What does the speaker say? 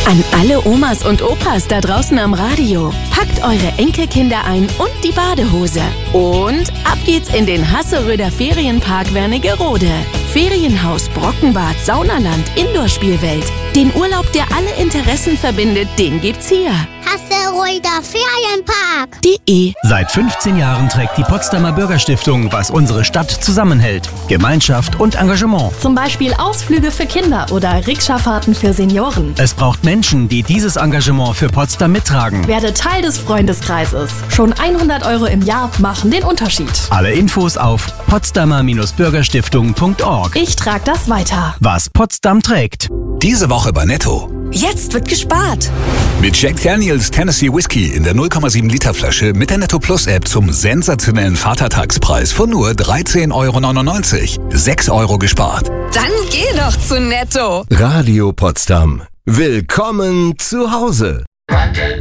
An alle Omas und Opas da draußen am Radio. Packt eure Enkelkinder ein und die Badehose. Und ab geht's in den Hasseröder Ferienpark Wernigerode. Ferienhaus, Brockenbad, Saunaland, Indoor-Spielwelt. Den Urlaub, der alle Interessen verbindet, den gibt's hier. Hasseröder Ferienpark. Seit 15 Jahren trägt die Potsdamer Bürgerstiftung, was unsere Stadt zusammenhält. Gemeinschaft und Engagement. Zum Beispiel Ausflüge für Kinder oder Rikscha-Fahrten für Senioren. Es braucht Menschen, die dieses Engagement für Potsdam mittragen. Werde Teil des Freundeskreises. Schon 100 € im Jahr machen den Unterschied. Alle Infos auf potsdamer-bürgerstiftung.org. Ich trage das weiter. Was Potsdam trägt. Diese Woche bei Netto. Jetzt wird gespart. Mit Jack Daniels Tennessee Whiskey in der 0,7 Liter Flasche mit der Netto Plus App zum sensationellen Vatertagspreis von nur 13,99 €. 6 € gespart. Dann geh doch zu Netto. Radio Potsdam. Willkommen zu Hause.